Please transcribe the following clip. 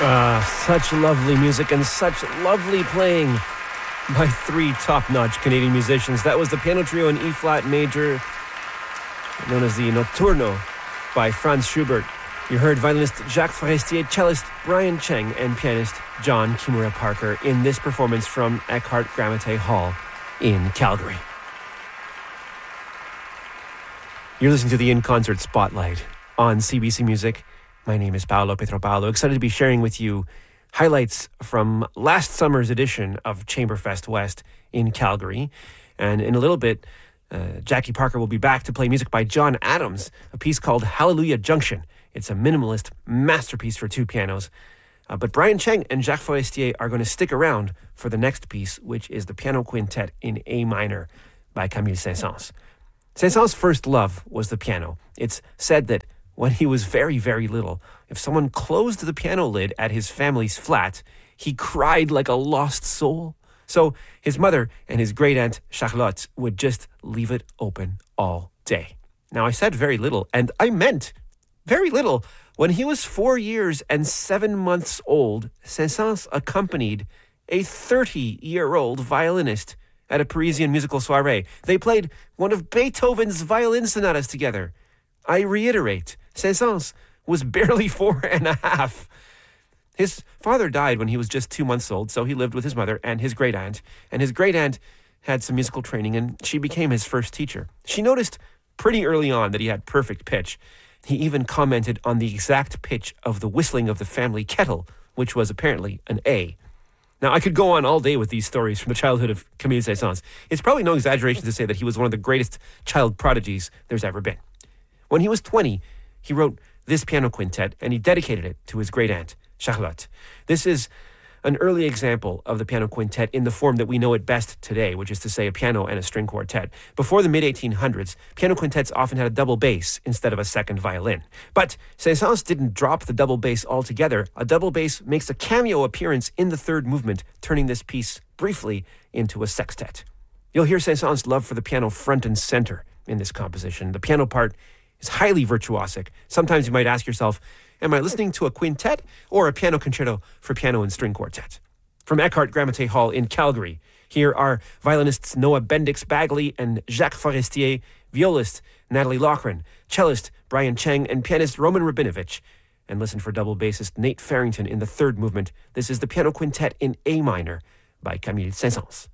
Such lovely music and such lovely playing by three top-notch Canadian musicians. That was the piano trio in E-flat major, known as the Notturno, by Franz Schubert. You heard violinist Jacques Forestier, cellist Brian Cheng, and pianist John Kimura Parker in this performance from Eckhart Grammatei Hall in Calgary. You're listening to the In Concert Spotlight on CBC Music. My name is Paolo Petropalo. Excited to be sharing with you highlights from last summer's edition of Chamberfest West in Calgary. And in a little bit, Jackie Parker will be back to play music by John Adams, a piece called Hallelujah Junction. It's a minimalist masterpiece for two pianos. But Brian Cheng and Jacques Forestier are going to stick around for the next piece, which is the piano quintet in A minor by Camille Saint-Saëns. Saint-Saëns' first love was the piano. It's said that when he was very, very little, if someone closed the piano lid at his family's flat, he cried like a lost soul. So his mother and his great-aunt Charlotte would just leave it open all day. Now, I said very little, and I meant very little. When he was 4 years and 7 months old, Saint-Saëns accompanied a 30-year-old violinist at a Parisian musical soirée. They played one of Beethoven's violin sonatas together. I reiterate, Saint-Saëns was barely 4.5. His father died when he was just 2 months old, so he lived with his mother and his great-aunt. And his great-aunt had some musical training, and she became his first teacher. She noticed pretty early on that he had perfect pitch. He even commented on the exact pitch of the whistling of the family kettle, which was apparently an A. Now, I could go on all day with these stories from the childhood of Camille Saint-Saëns. It's probably no exaggeration to say that he was one of the greatest child prodigies there's ever been. When he was 20, he wrote this piano quintet, and he dedicated it to his great-aunt, Charlotte. This is an early example of the piano quintet in the form that we know it best today, which is to say a piano and a string quartet. Before the mid-1800s, piano quintets often had a double bass instead of a second violin. But Saint-Saëns didn't drop the double bass altogether. A double bass makes a cameo appearance in the third movement, turning this piece briefly into a sextet. You'll hear Saint-Saëns' love for the piano front and center in this composition. The piano part is highly virtuosic. Sometimes you might ask yourself, am I listening to a quintet or a piano concerto for piano and string quartet? From Eckhart Grammatei Hall in Calgary, here are violinists Noah Bendix-Bagley and Jacques Forestier, violist Natalie Loughran, cellist Brian Cheng, and pianist Roman Rabinovich. And listen for double bassist Nate Farrington in the third movement. This is the piano quintet in A minor by Camille Saint-Saëns.